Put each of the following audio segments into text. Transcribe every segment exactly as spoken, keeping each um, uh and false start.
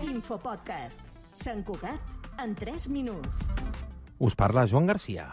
Infopodcast. Sant Cugat en tres minuts. Us parla Joan Garcia.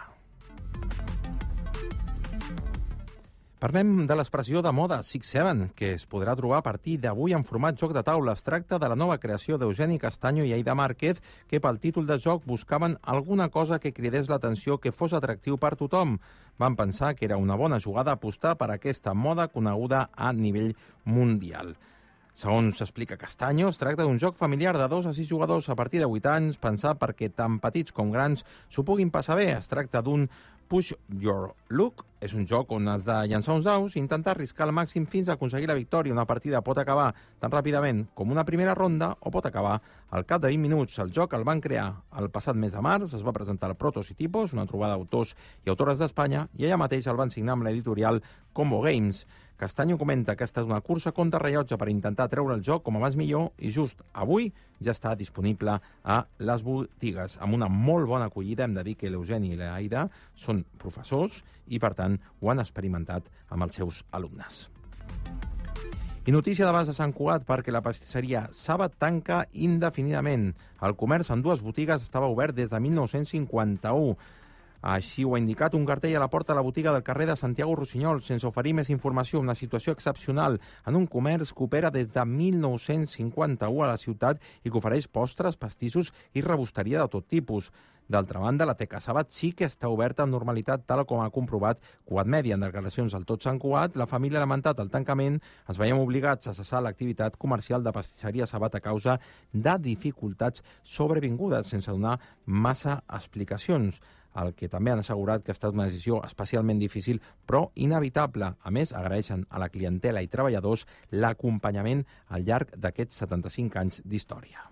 Parlem de l'expressió de moda Six Seven, que es podrà trobar a partir d'avui en format joc de taula. Es tracta de la nova creació d'Eugeni Castaño i Aida Márquez, que pel títol de joc buscaven alguna cosa que cridés l'atenció, que fos atractiu per tothom. Van pensar que era una bona jugada apostar per aquesta moda coneguda a nivell mundial. Segons s'explica Castaño, es tracta d'un joc familiar de dos a sis jugadors a partir de vuit anys, pensat perquè tant petits com grans s'ho puguin passar bé. Es tracta d'un Push Your Luck. És un joc on has de llançar uns daus i intentar arriscar al màxim fins a aconseguir la victòria. Una partida pot acabar tan ràpidament com una primera ronda o pot acabar al cap de vint minuts. El joc el van crear el passat mes de març, es va presentar al Protos i Tipos, una trobada d'autors i autores d'Espanya, i allà mateix el van signar amb l'editorial Combo Games. Castaño comenta que ha estat una cursa contra rellotge per intentar treure el joc com abans millor i just avui ja està disponible a les botigues. Amb una molt bona acollida, hem de dir que l'Eugeni i l'Aida són professors i, per tant, ho han experimentat amb els seus alumnes. I notícia d'abans de Sant Cugat, perquè la pastisseria Saba tanca indefinidament. El comerç en dues botigues estava obert des de mil nou-cents cinquanta-u. Així ho ha indicat un cartell a la porta de la botiga del carrer de Santiago Rossinyol, sense oferir més informació. Una situació excepcional en un comerç que opera des de mil nou-cents cinquanta-u a la ciutat i que ofereix postres, pastissos i rebosteria de tot tipus. D'altra banda, la Teca Sabat sí que està oberta amb normalitat, tal com ha comprovat Cugat Mèdia. En declaracions al Tot Sant Cugat, la família ha lamentat el tancament. Es veiem obligats a cessar l'activitat comercial de pastisseria Sabat a causa de dificultats sobrevingudes, sense donar massa explicacions. El que també han assegurat que ha estat una decisió especialment difícil, però inevitable. A més, agraeixen a la clientela i treballadors l'acompanyament al llarg d'aquests setanta-cinc anys d'història.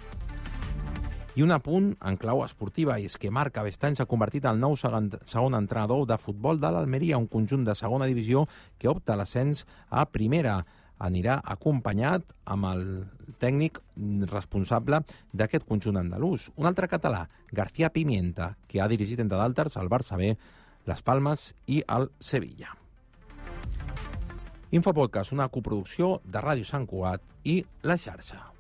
I un apunt en clau esportiva, és que Marc Avestany s'ha convertit en el nou segon, segon entrenador de futbol de l'Almeria, un conjunt de segona divisió que opta a l'ascens a primera. Anirà acompanyat amb el tècnic responsable d'aquest conjunt andalús, un altre català, García Pimienta, que ha dirigit, entre d'altres, el Barça B, les Palmes i el Sevilla. Infopodcast, una coproducció de Ràdio Sant Cugat i La Xarxa.